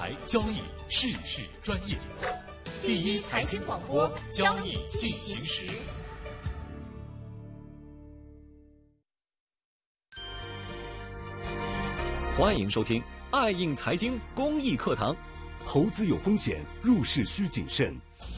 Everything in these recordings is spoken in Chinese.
财交易事事专业，第一财经广播，交易进行时。欢迎收听爱应财经公益课堂。 投资有风险，入市需谨慎。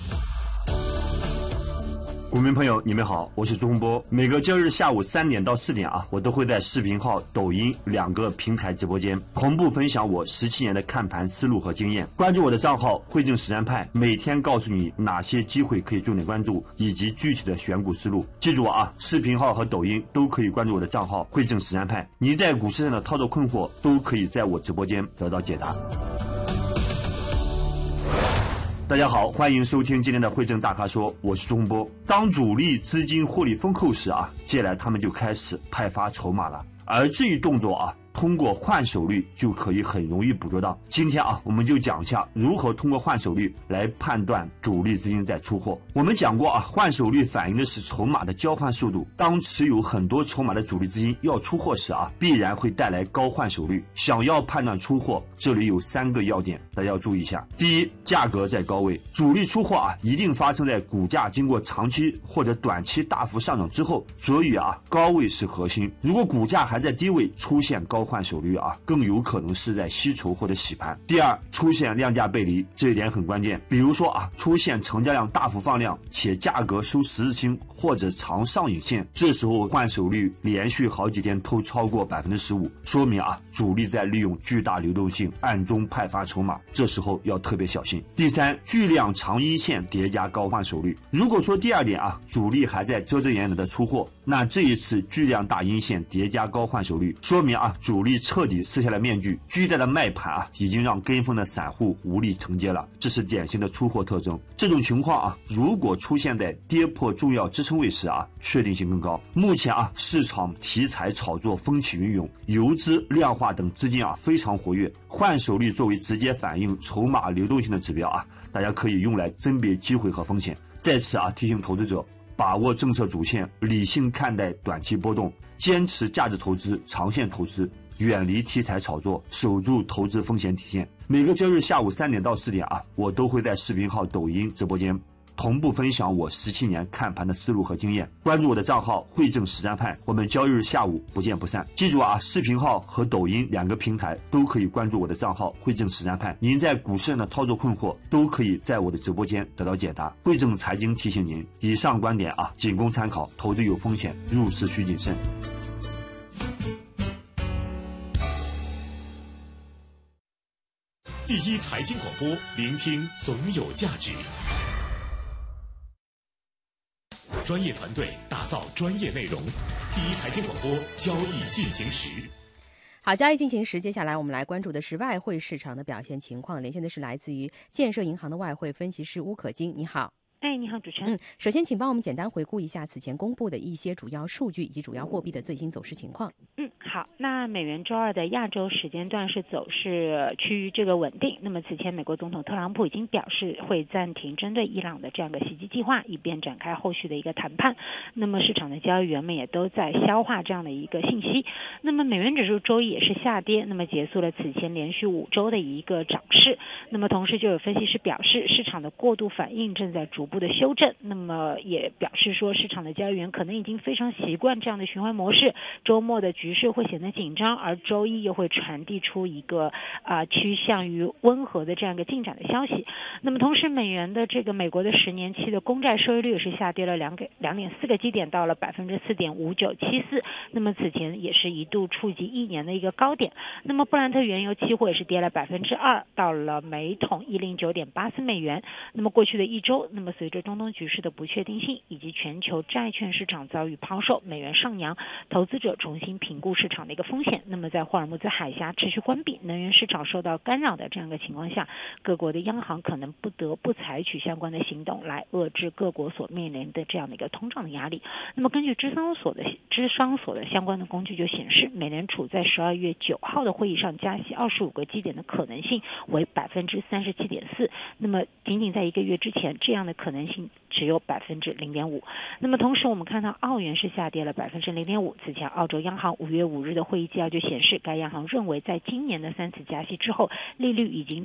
股民朋友，你们好，我是朱洪波。每个周日下午3点到4点我都会在视频号、抖音2个平台直播间同步分享我17年的看盘思路和经验。关注我的账号汇正实战派，每天告诉你哪些机会可以重点关注，以及具体的选股思路。记住视频号和抖音都可以关注我的账号汇正实战派。您在股市上的操作困惑，都可以在我直播间得到解答。大家好，欢迎收听今天的汇正大咖说，我是钟波。当主力资金获利丰厚时接下来他们就开始派发筹码了，而这一动作通过换手率就可以很容易捕捉到。今天我们就讲一下如何通过换手率来判断主力资金在出货。我们讲过换手率反映的是筹码的交换速度。当持有很多筹码的主力资金要出货时必然会带来高换手率。想要判断出货，这里有3个要点，大家要注意一下。第一，价格在高位。主力出货一定发生在股价经过长期或者短期大幅上涨之后，所以高位是核心。如果股价还在低位出现高换手率更有可能是在吸筹或者洗盘。第二，出现量价背离，这一点很关键。比如说出现成交量大幅放量，且价格收十字星或者长上影线，这时候换手率连续好几天都超过15%，说明主力在利用巨大流动性暗中派发筹码，这时候要特别小心。第三，巨量长阴线叠加高换手率。如果说第二点主力还在遮遮掩掩的出货，那这一次巨量大阴线叠加高换手率，说明主力彻底撕下了面具，巨大的卖盘已经让跟风的散户无力承接了，这是典型的出货特征。这种情况如果出现在跌破重要支撑位时确定性更高。目前市场题材炒作风起云涌，游资、量化等资金非常活跃，换手率作为直接反映筹码流动性的指标大家可以用来甄别机会和风险。在此提醒投资者，把握政策主线，理性看待短期波动，坚持价值投资、长线投资，远离题材炒作，守住投资风险底线。每个周日下午3点到4点我都会在视频号、抖音直播间同步分享我17年看盘的思路和经验。关注我的账号汇正实战派，我们交易日下午不见不散。记住视频号和抖音2个平台都可以关注我的账号汇正实战派。您在股市上的操作困惑，都可以在我的直播间得到解答。汇正财经提醒您，以上观点仅供参考，投资有风险，入市需谨慎。 第一财经广播，聆听总有价值。专业团队打造专业内容，第一财经广播，交易进行时。 好，交易进行时，接下来我们来关注的是外汇市场的表现情况。连线的是来自于建设银行的外汇分析师邬可金，你好。 你好，主持人。 首先请帮我们简单回顾一下此前公布的一些主要数据以及主要货币的最新走势情况。 好，那美元周二的亚洲时间段是走势趋于这个稳定。那么此前美国总统特朗普已经表示会暂停针对伊朗的这样的袭击计划，以便展开后续的一个谈判。那么市场的交易员们也都在消化这样的一个信息。那么美元指数周一也是下跌，那么结束了此前连续5周的一个涨势。那么同时就有分析师表示，市场的过度反应正在逐步的修正。那么也表示说，市场的交易员可能已经非常习惯这样的循环模式，周末的局势会显得紧张，而周一又会传递出一个趋向于温和的这样一个进展的消息。那么同时美元的这个美国的10年期的公债收益率也是下跌了2.4个基点，到了4.5974%。那么此前也是一度触及1年的一个高点。那么布兰特原油期货也是跌了2%，到了每桶109.84美元。那么过去的1周，那么随着中东局势的不确定性以及全球债券市场遭遇抛售，美元上扬，投资者重新评估市场的一个风险。那么在霍尔木兹海峡持续关闭，能源市场受到干扰的这样一个情况下，各国的央行可能不得不采取相关的行动来遏制各国所面临的这样的一个通胀的压力。那么根据芝商所的相关的工具就显示，美联储在12月9号的会议上加息25个基点的可能性为37.4%。那么仅仅在1个月之前，这样的可能性只有0.5%。那么同时我们看到澳元是下跌了0.5%。此前澳洲央行5月5日的会议纪要就显示，该央行认为在今年的3次加息之后，利率已经